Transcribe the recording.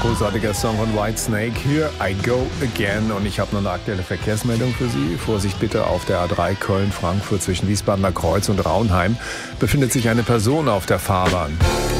Großartiger Song von Whitesnake. Here I Go Again. Und ich habe noch eine aktuelle Verkehrsmeldung für Sie. Vorsicht bitte, auf der A3 Köln-Frankfurt zwischen Wiesbadener Kreuz und Raunheim befindet sich eine Person auf der Fahrbahn.